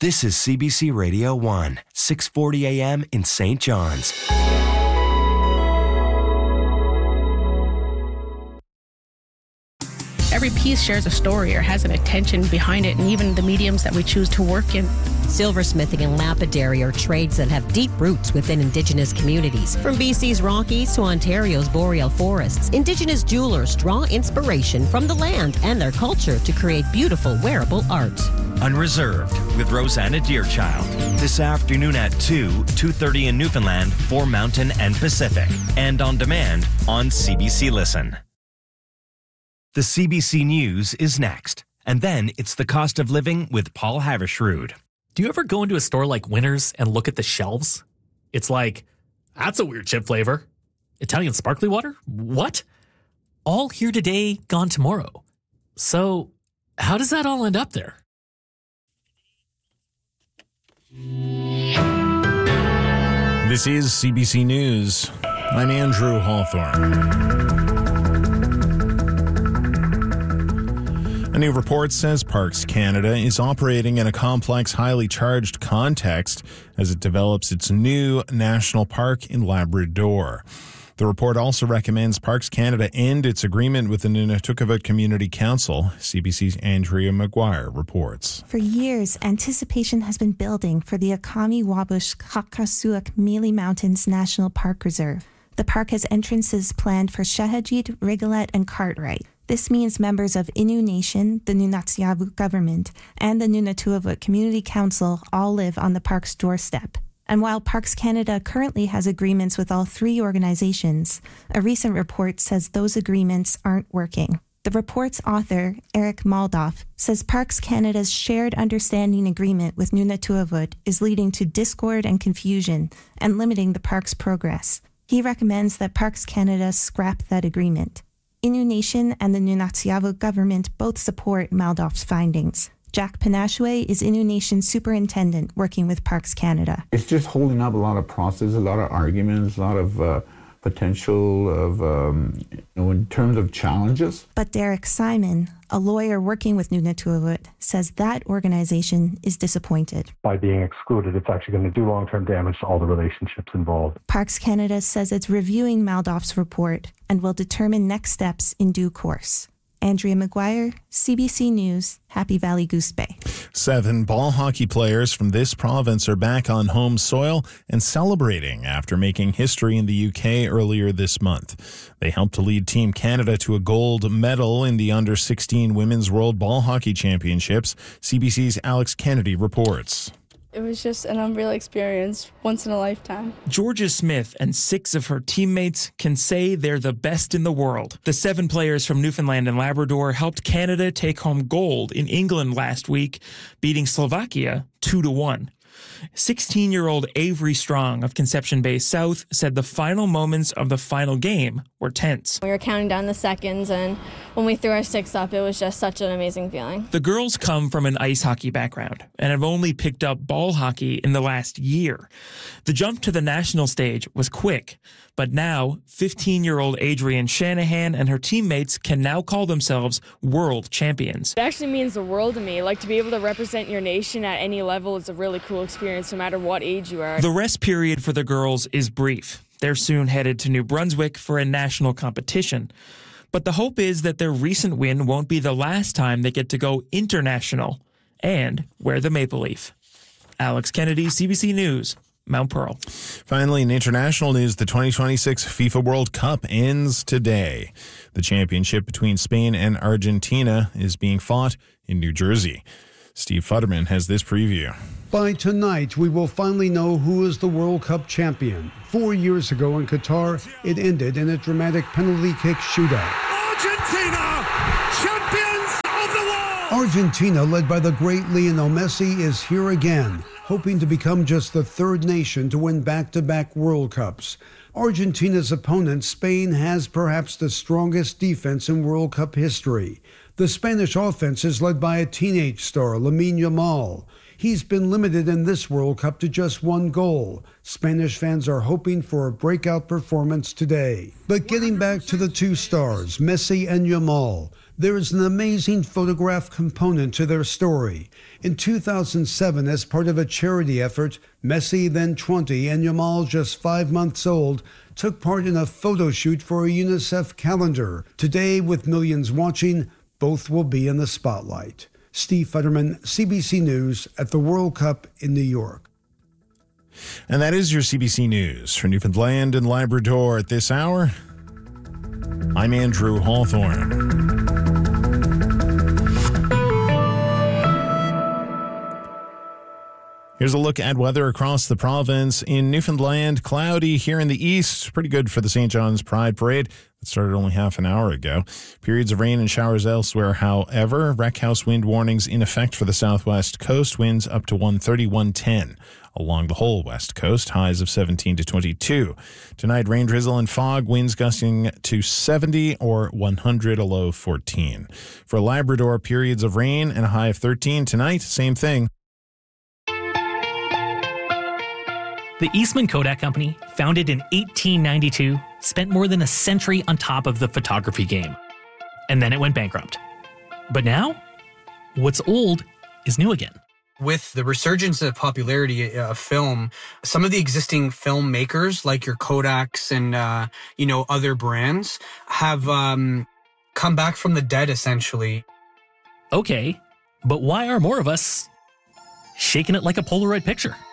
This is CBC Radio 1, 640 AM in St. John's. Every piece shares a story or has an intention behind it, and even the mediums that we choose to work in. Silversmithing and lapidary are trades that have deep roots within Indigenous communities. From BC's Rockies to Ontario's boreal forests, Indigenous jewelers draw inspiration from the land and their culture to create beautiful wearable art. Unreserved with Rosanna Deerchild. This afternoon at 2:30 in Newfoundland for Mountain and Pacific. And on demand on CBC Listen. The CBC News is next. And then it's the cost of living with Paul Havershrud. Do you ever go into a store like Winners and look at the shelves? It's like, that's a weird chip flavor. Italian sparkly water? What? All here today, gone tomorrow. So, how does that all end up there? This is CBC News. I'm Andrew Hawthorne. A new report says Parks Canada is operating in a complex, highly charged context as it develops its new national park in Labrador. The report also recommends Parks Canada end its agreement with the Nunatukeewit Community Council. CBC's Andrea McGuire reports. For years, anticipation has been building for the Akami-Wabush-Kakasuak-Mealy Mountains National Park Reserve. The park has entrances planned for Shahajit, Rigolet, and Cartwright. This means members of Innu Nation, the Nunatsiavut government, and the Nunatukeewit Community Council all live on the park's doorstep. And while Parks Canada currently has agreements with all three organizations, a recent report says those agreements aren't working. The report's author, Eric Maldoff, says Parks Canada's shared understanding agreement with Nunatukeewit is leading to discord and confusion and limiting the park's progress. He recommends that Parks Canada scrap that agreement. Innu Nation and the Nunatsiavut government both support Maldoff's findings. Jack Panashwe is Innu Nation's superintendent working with Parks Canada. It's just holding up a lot of process, a lot of arguments, a lot of potential of, in terms of challenges. But Derek Simon, a lawyer working with Nunatukeewit, says that organization is disappointed. By being excluded, it's actually going to do long-term damage to all the relationships involved. Parks Canada says it's reviewing Maldoff's report and will determine next steps in due course. Andrea McGuire, CBC News, Happy Valley Goose Bay. 7 ball hockey players from this province are back on home soil and celebrating after making history in the UK earlier this month. They helped to lead Team Canada to a gold medal in the Under-16 Women's World Ball Hockey Championships. CBC's Alex Kennedy reports. It was just an unreal experience, once in a lifetime. Georgia Smith and 6 of her teammates can say they're the best in the world. The 7 players from Newfoundland and Labrador helped Canada take home gold in England last week, beating Slovakia 2-1. 16-year-old Avery Strong of Conception Bay South said the final moments of the final game were tense. We were counting down the seconds, and when we threw our sticks up, it was just such an amazing feeling. The girls come from an ice hockey background and have only picked up ball hockey in the last year. The jump to the national stage was quick, but now 15-year-old Adrienne Shanahan and her teammates can now call themselves world champions. It actually means the world to me. Like, to be able to represent your nation at any level is a really cool experience, no matter what age you are. The rest period for the girls is brief. They're soon headed to New Brunswick for a national competition. But the hope is that their recent win won't be the last time they get to go international and wear the maple leaf. Alex Kennedy, CBC News, Mount Pearl. Finally, in international news, the 2026 FIFA World Cup ends today. The championship between Spain and Argentina is being fought in New Jersey. Steve Futterman has this preview. By tonight, we will finally know who is the World Cup champion. 4 years ago in Qatar, it ended in a dramatic penalty kick shootout. Argentina, champions of the world! Argentina, led by the great Lionel Messi, is here again, hoping to become just the third nation to win back-to-back World Cups. Argentina's opponent, Spain, has perhaps the strongest defense in World Cup history. The Spanish offense is led by a teenage star, Lamine Yamal. He's been limited in this World Cup to just 1 goal. Spanish fans are hoping for a breakout performance today. But getting back to the 2 stars, Messi and Yamal, There is an amazing photograph component to their story. In 2007, as part of a charity effort, Messi, then 20, and Yamal, just 5 months old, took part in a photo shoot for a UNICEF calendar. Today, with millions watching, both will be in the spotlight. Steve Futterman, CBC News, at the World Cup in New York. And that is your CBC News for Newfoundland and Labrador at this hour. I'm Andrew Hawthorne. Here's a look at weather across the province. In Newfoundland, cloudy here in the east. Pretty good for the St. John's Pride Parade. That started only half an hour ago. Periods of rain and showers elsewhere, however. Wreck house wind warnings in effect for the southwest coast. Winds up to 130, 110. Along the whole west coast, highs of 17 to 22. Tonight, rain, drizzle, and fog, winds gusting to 70 or 100, a low of 14. For Labrador, periods of rain and a high of 13. Tonight, same thing. The Eastman Kodak Company, founded in 1892, spent more than a century on top of the photography game. And then it went bankrupt. But now, what's old is new again. With the resurgence of popularity of film, some of the existing filmmakers, like your Kodaks and, other brands, have come back from the dead, essentially. Okay, but why are more of us shaking it like a Polaroid picture?